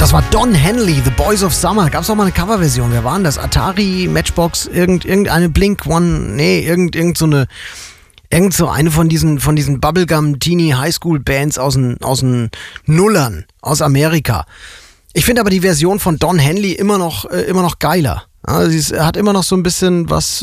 Das war Don Henley, The Boys of Summer. Gab es auch mal eine Coverversion. Wer waren das? Atari, Matchbox, irgendeine Blink One, nee, irgend so eine von diesen Bubblegum Teenie Highschool Bands aus den Nullern aus Amerika. Ich finde aber die Version von Don Henley immer noch geiler. Ja, sie hat immer noch so ein bisschen was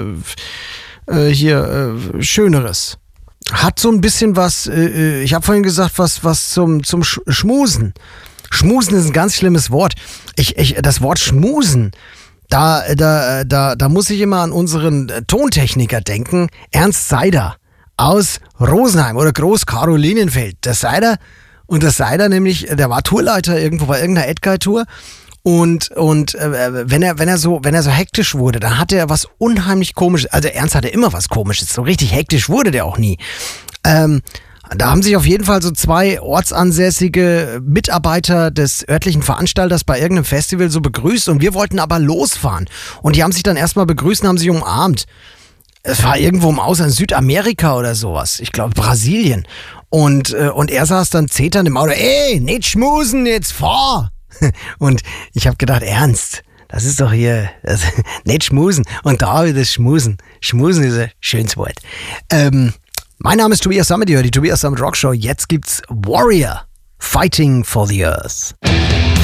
Schöneres. Hat so ein bisschen was, ich habe vorhin gesagt, was zum Schmusen. Schmusen ist ein ganz schlimmes Wort. Das Wort Schmusen, da muss ich immer an unseren Tontechniker denken, Ernst Seider aus Rosenheim oder Groß-Karolinenfeld. Der Seider nämlich, der war Tourleiter irgendwo bei irgendeiner Edguy-Tour und wenn er so hektisch wurde, dann hatte er was unheimlich Komisches. Also Ernst hatte immer was Komisches, so richtig hektisch wurde der auch nie. Da haben sich auf jeden Fall so zwei ortsansässige Mitarbeiter des örtlichen Veranstalters bei irgendeinem Festival so begrüßt und wir wollten aber losfahren. Und die haben sich dann erstmal begrüßt und haben sich umarmt. Es war irgendwo im Ausland, Südamerika oder sowas. Ich glaube Brasilien. Und er saß dann zeternd im Auto. Ey, nicht schmusen, jetzt fahr! Und ich habe gedacht, Ernst, das ist doch hier, nicht schmusen. Und da wieder schmusen. Schmusen ist ein schönes Wort. Mein Name ist Tobias Sammet, ihr hört die Tobias Sammet Rock Show. Jetzt gibt's Warrior, Fighting for the Earth.